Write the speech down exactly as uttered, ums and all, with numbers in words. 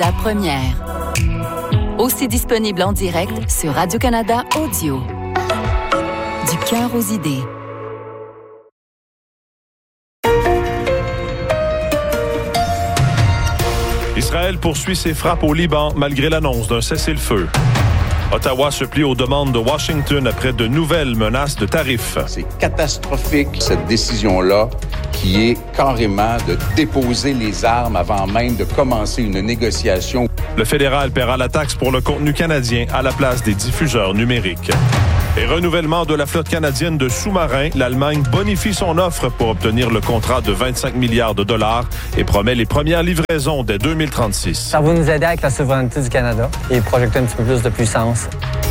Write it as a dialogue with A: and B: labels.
A: La première. Aussi disponible en direct sur Radio-Canada Audio. Du cœur aux idées.
B: Israël poursuit ses frappes au Liban malgré l'annonce d'un cessez-le-feu. Ottawa se plie aux demandes de Washington après de nouvelles menaces de tarifs.
C: C'est catastrophique, cette décision-là, qui est carrément de déposer les armes avant même de commencer une négociation.
B: Le fédéral paiera la taxe pour le contenu canadien à la place des diffuseurs numériques. Et renouvellement de la flotte canadienne de sous-marins, l'Allemagne bonifie son offre pour obtenir le contrat de vingt-cinq milliards de dollars et promet les premières livraisons dès deux mille trente-six.
D: Ça va nous aider avec la souveraineté du Canada et projeter un petit peu plus de puissance.